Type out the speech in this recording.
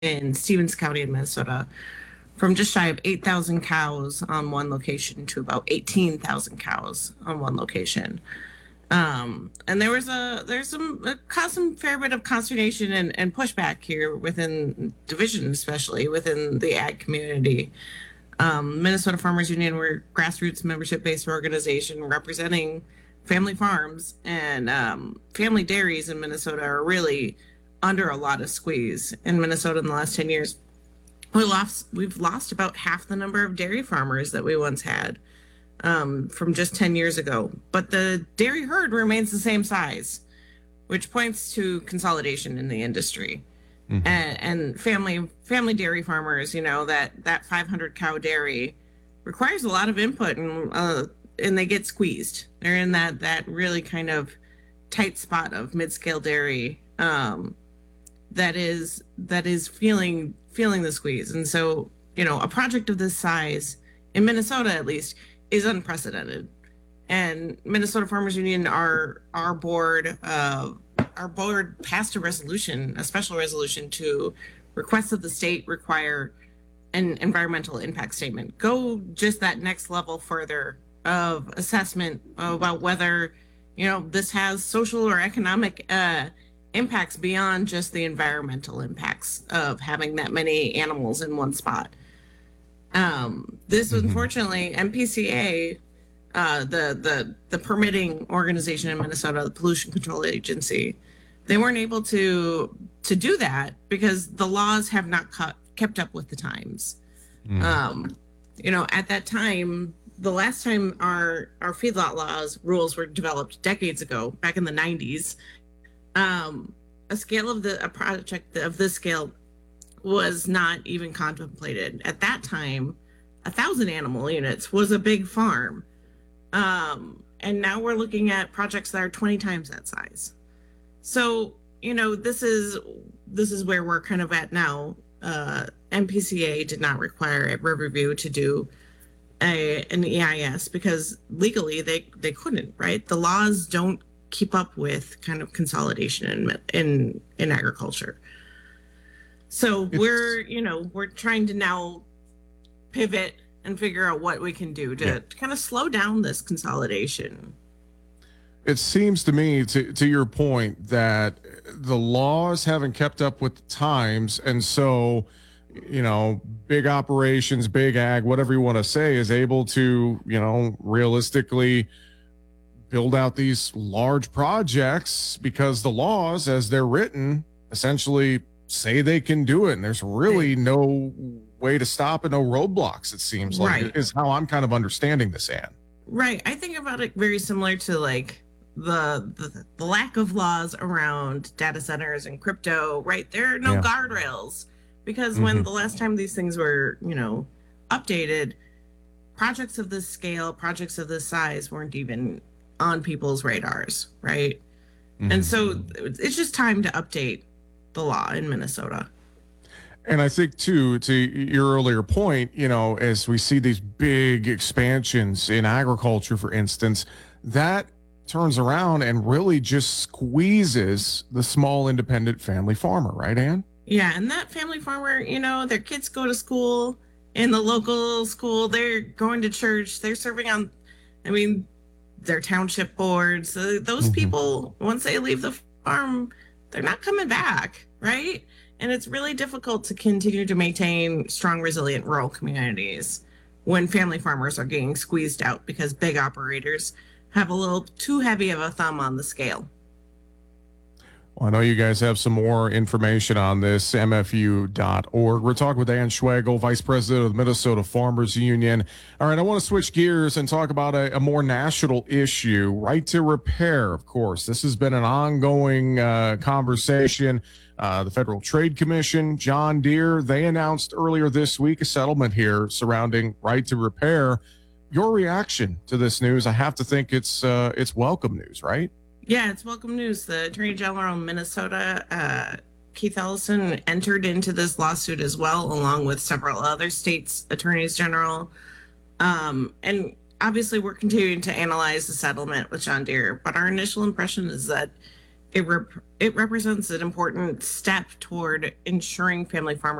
in Stevens County in Minnesota from just shy of 8,000 cows on one location to about 18,000 cows on one location. And there's some it caused some fair bit of consternation and pushback here within division, especially within the ag community. Minnesota Farmers Union, we're a grassroots membership-based organization representing family farms and family dairies in Minnesota are really under a lot of squeeze. In Minnesota in the last 10 years, we've lost about half the number of dairy farmers that we once had from just 10 years ago. But the dairy herd remains the same size, which points to consolidation in the industry. Mm-hmm. And family dairy farmers, that 500 cow dairy requires a lot of input, and they get squeezed. They're in that really kind of tight spot of mid-scale dairy that is feeling the squeeze. And so, a project of this size in Minnesota, at least, is unprecedented. And Minnesota Farmers Union, our board passed a special resolution to request that the state require an environmental impact statement. Go just that next level further of assessment about whether, this has social or economic impacts beyond just the environmental impacts of having that many animals in one spot. This, unfortunately, MPCA, the permitting organization in Minnesota, the Pollution Control Agency, they weren't able to do that because the laws have not kept up with the times. At that time, the last time our feedlot rules were developed decades ago, back in the 90s, a project of this scale was not even contemplated. At that time, 1,000 animal units was a big farm. And now we're looking at projects that are 20 times that size. So, this is where we're kind of at now. MPCA did not require at Riverview to do an EIS because legally they couldn't, right? The laws don't keep up with kind of consolidation in agriculture. So we're trying to now pivot and figure out what we can do to kind of slow down this consolidation. It seems to me, to your point, that the laws haven't kept up with the times. And so, big operations, big ag, whatever you want to say, is able to, realistically build out these large projects because the laws, as they're written, essentially say they can do it. And there's really no way to stop it, no roadblocks, it seems like, is how I'm kind of understanding this, Ann. Right. I think about it very similar to like the lack of laws around data centers and crypto, right? There are no guardrails because when the last time these things were, updated, projects of this scale, projects of this size weren't even on people's radars, right? And so it's just time to update the law in Minnesota. And I think, too, to your earlier point, as we see these big expansions in agriculture, for instance, that turns around and really just squeezes the small independent family farmer, right, Ann? Yeah, and that family farmer, their kids go to school in the local school, they're going to church, they're serving on, their township boards. Those people, once they leave the farm, they're not coming back, right? And it's really difficult to continue to maintain strong, resilient rural communities when family farmers are getting squeezed out because big operators have a little too heavy of a thumb on the scale. Well, I know you guys have some more information on this, mfu.org. We're talking with Ann Schwegel, Vice President of the Minnesota Farmers Union. All right, I want to switch gears and talk about a more national issue, right to repair, of course. This has been an ongoing conversation. The Federal Trade Commission, John Deere, they announced earlier this week a settlement here surrounding right to repair. Your reaction to this news, I have to think it's welcome news, right? Yeah, it's welcome news. The Attorney General of Minnesota, Keith Ellison, entered into this lawsuit as well, along with several other states' attorneys general. And obviously, we're continuing to analyze the settlement with John Deere. But our initial impression is that it represents an important step toward ensuring family farmers